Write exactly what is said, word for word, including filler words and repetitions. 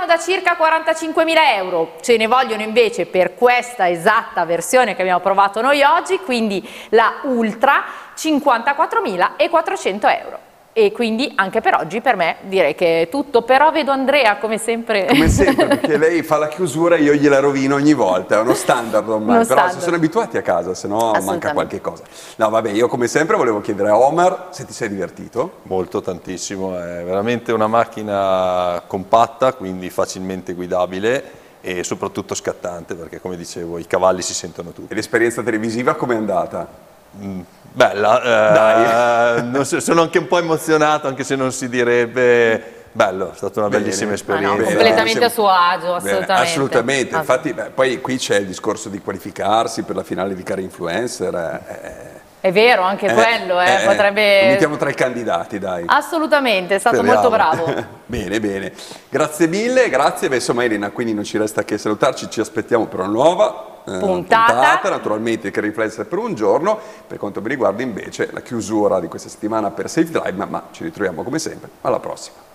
costano da circa quarantacinquemila euro, ce ne vogliono invece per questa esatta versione che abbiamo provato noi oggi, quindi la Ultra, cinquantaquattromilaquattrocento euro. E quindi anche per oggi per me direi che è tutto, però vedo Andrea come sempre come sempre, perché lei fa la chiusura e io gliela rovino ogni volta, è uno standard ormai, uno però standard. si sono abituati a casa, se no manca qualche cosa. No vabbè, io come sempre volevo chiedere a Omar se ti sei divertito. Molto, tantissimo, è veramente una macchina compatta, quindi facilmente guidabile e soprattutto scattante, perché come dicevo i cavalli si sentono tutti. E l'esperienza televisiva com'è andata? Mm. Bella, eh, Dai. Non so, sono anche un po' emozionato, anche se non si direbbe. Bello, è stata una Bene. bellissima esperienza. Ah, no, completamente a suo agio, assolutamente. Bene, assolutamente, infatti beh, poi qui c'è il discorso di qualificarsi per la finale di Car Influencer. Eh, È vero, anche eh, quello, eh, eh, potrebbe... Lo mettiamo tra i candidati, dai. Assolutamente, è stato Speriamo. molto bravo. Bene, bene. Grazie mille, grazie. Beh, insomma, Elena, quindi non ci resta che salutarci, ci aspettiamo per una nuova eh, puntata. puntata. Naturalmente che riflesse per un giorno. Per quanto mi riguarda invece la chiusura di questa settimana per Safe Drive, ma, ma ci ritroviamo come sempre. Alla prossima.